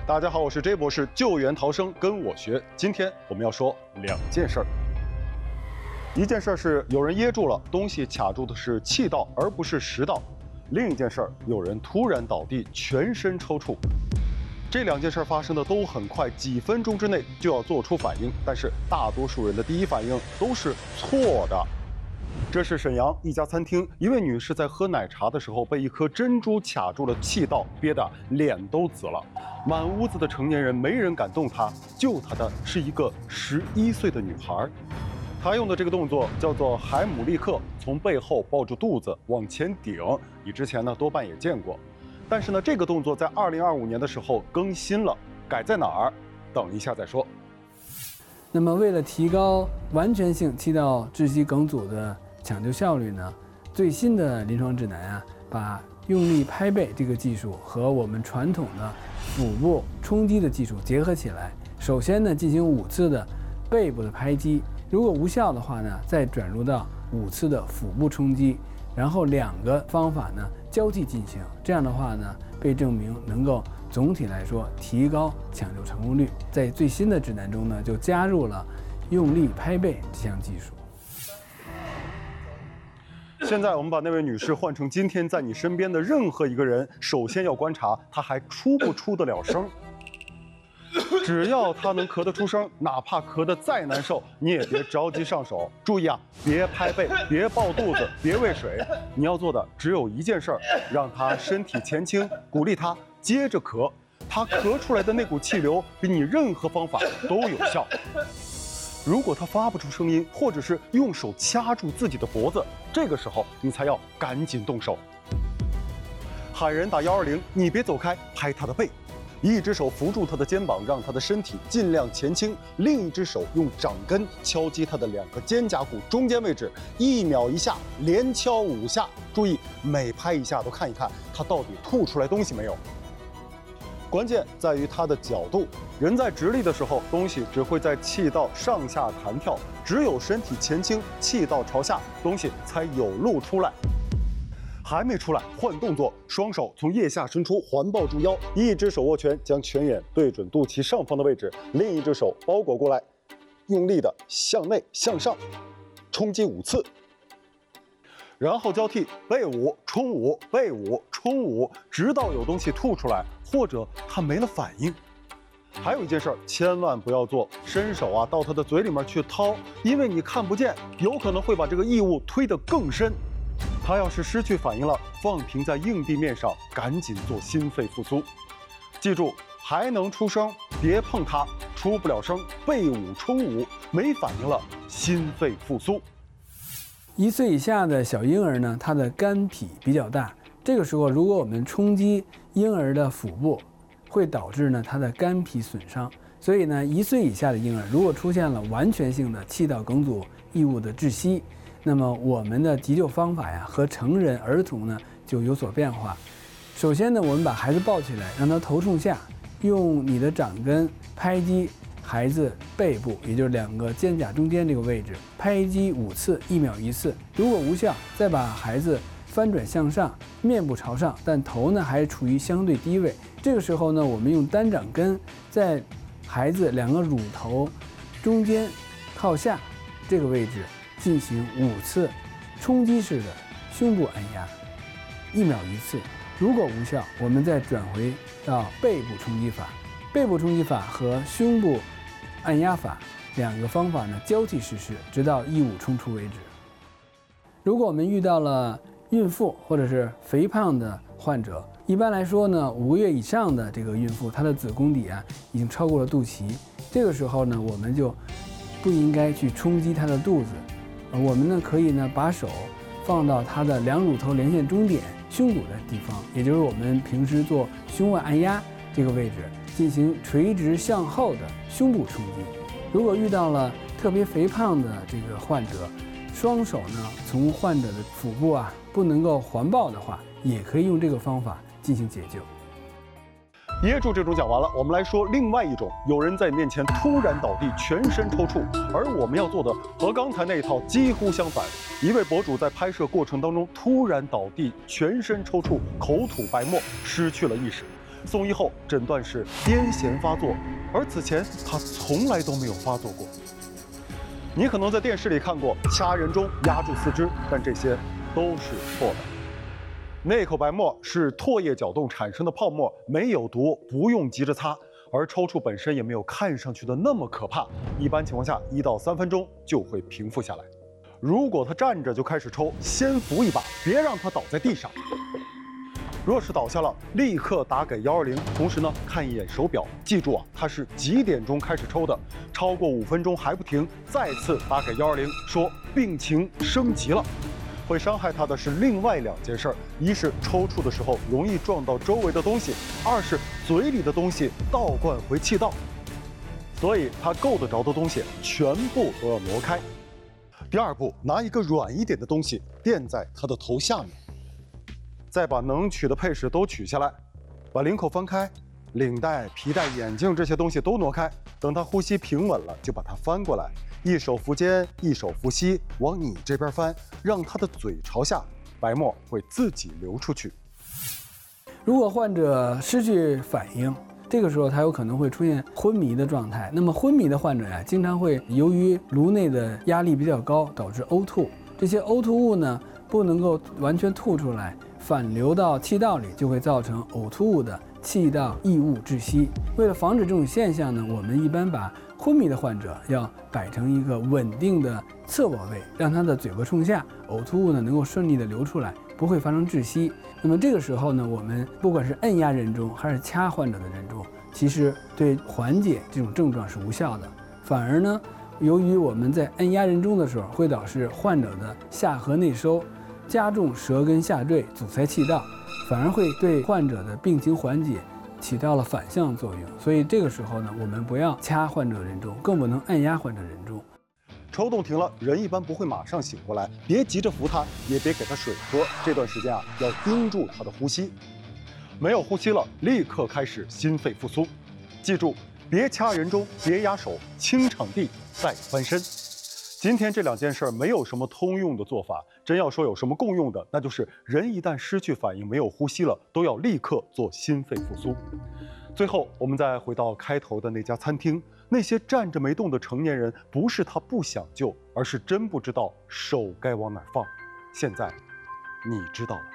大家好，我是 J 博士，救援逃生跟我学。今天我们要说两件事儿。一件事是有人噎住了，东西卡住的是气道而不是食道；另一件事有人突然倒地，全身抽搐。这两件事发生的都很快，几分钟之内就要做出反应，但是大多数人的第一反应都是错的。这是沈阳一家餐厅，一位女士在喝奶茶的时候被一颗珍珠卡住了气道，憋得脸都紫了。满屋子的成年人没人敢动她，救她的是一个11岁的女孩。她用的这个动作叫做海姆立克，从背后抱住肚子往前顶，你之前呢多半也见过。但是呢，这个动作在2025年的时候更新了，改在哪儿？等一下再说。 那么为了提高完全性气道窒息梗阻的抢救效率呢，最新的临床指南啊，把用力拍背这个技术和我们传统的腹部冲击的技术结合起来。首先呢，进行5次的背部的拍击，如果无效的话呢，再转入到5次的腹部冲击，然后2个方法呢交替进行。这样的话呢，被证明能够总体来说提高抢救成功率。在最新的指南中呢，就加入了用力拍背这项技术。 现在我们把那位女士换成今天在你身边的任何一个人，首先要观察她还出不出得了声。只要她能咳得出声，哪怕咳得再难受，你也别着急上手。注意啊，别拍背，别抱肚子，别喂水。你要做的只有一件事儿，让她身体前倾，鼓励她接着咳。她咳出来的那股气流比你任何方法都有效。如果他发不出声音，或者是用手掐住自己的脖子，这个时候你才要赶紧动手。喊人打120，你别走开，拍他的背，一只手扶住他的肩膀，让他的身体尽量前倾，另一只手用掌根敲击他的2个肩胛骨中间位置，1秒1下，连敲5下。注意每拍一下都看一看他到底吐出来东西没有。关键在于它的角度，人在直立的时候，东西只会在气道上下弹跳，只有身体前倾，气道朝下，东西才有路出来。还没出来，换动作，双手从腋下伸出，环抱住腰，一只手握拳，将拳眼对准肚脐上方的位置，另一只手包裹过来，用力的向内向上冲击5次。然后交替背5冲5背5冲5，直到有东西吐出来，或者他没了反应。还有一件事千万不要做，伸手啊到他的嘴里面去掏，因为你看不见，有可能会把这个异物推得更深。他要是失去反应了，放平在硬地面上，赶紧做心肺复苏。记住，还能出声别碰它，出不了声背5冲5，没反应了心肺复苏。 1岁以下的小婴儿呢，他的肝脾比较大，这个时候如果我们冲击婴儿的腹部，会导致呢他的肝脾损伤。所以呢，1岁以下的婴儿如果出现了完全性的气道梗阻异物的窒息，那么我们的急救方法呀和成人儿童呢就有所变化。首先呢，我们把孩子抱起来，让他头冲下，用你的掌根拍击孩子背部，也就是2个肩胛中间这个位置，拍击5次，1秒1次。如果无效，再把孩子翻转向上，面部朝上，但头呢还处于相对低位。这个时候呢，我们用单掌根在孩子2个乳头中间靠下这个位置进行5次冲击式的胸部按压，1秒1次。如果无效，我们再转回到背部冲击法。背部冲击法和胸部按压法2个方法呢交替实施，直到异物冲出为止。如果我们遇到了孕妇或者是肥胖的患者，一般来说呢，5个月以上的这个孕妇，她的子宫底啊已经超过了肚脐，这个时候呢，我们就不应该去冲击她的肚子，我们呢可以呢把手放到她的2乳头连线中点胸骨的地方，也就是我们平时做胸外按压这个位置，进行垂直向后的胸部冲击。如果遇到了特别肥胖的这个患者，双手呢从患者的腹部啊不能够环抱的话，也可以用这个方法进行解救。 噎住这种讲完了，我们来说另外一种，有人在你面前突然倒地，全身抽搐，而我们要做的和刚才那一套几乎相反。一位博主在拍摄过程当中突然倒地，全身抽搐，口吐白沫，失去了意识。 送医后诊断是癫痫发作，而此前他从来都没有发作过。你可能在电视里看过掐人中压住四肢，但这些都是错的。那口白沫是唾液搅动产生的泡沫，没有毒，不用急着擦。而抽搐本身也没有看上去的那么可怕，一般情况下1到3分钟就会平复下来。如果他站着就开始抽，先扶一把，别让他倒在地上。若是倒下了，立刻打给120，同时呢看一眼手表，记住啊，他是几点钟开始抽的，超过5分钟还不停，再次打给120，说病情升级了。会伤害他的是另外2件事儿，一是抽搐的时候容易撞到周围的东西，二是嘴里的东西倒灌回气道，所以他够得着的东西全部都要挪开。第二步，拿一个软一点的东西垫在他的头下面，再把能取的配饰都取下来，把领口翻开，领带、皮带、眼镜这些东西都挪开。等他呼吸平稳了，就把它翻过来，一手扶肩，一手扶膝，往你这边翻，让他的嘴朝下，白沫会自己流出去。 如果患者失去反应，这个时候他有可能会出现昏迷的状态。那么昏迷的患者呀，经常会由于颅内的压力比较高，导致呕吐。这些呕吐物呢，不能够完全吐出来，反流到气道里，就会造成呕吐物的气道异物窒息。为了防止这种现象呢，我们一般把昏迷的患者要摆成一个稳定的侧卧位，让他的嘴巴冲下，呕吐物呢能够顺利的流出来，不会发生窒息。那么这个时候呢，我们不管是按压人中还是掐患者的人中，其实对缓解这种症状是无效的，反而呢，由于我们在按压人中的时候，会导致患者的下颌内收，加重舌根下坠，阻塞气道，反而会对患者的病情缓解起到了反向作用。所以这个时候呢，我们不要掐患者人中，更不能按压患者人中。 抽动停了，人一般不会马上醒过来，别急着扶他，也别给他水喝。这段时间啊，要盯住他的呼吸。没有呼吸了，立刻开始心肺复苏。记住，别掐人中，别压手，清场地再翻身。今天这2件事没有什么通用的做法，真要说有什么共用的，那就是人一旦失去反应，没有呼吸了，都要立刻做心肺复苏。最后，我们再回到开头的那家餐厅，那些站着没动的成年人，不是他不想救，而是真不知道手该往哪儿放。现在，你知道了。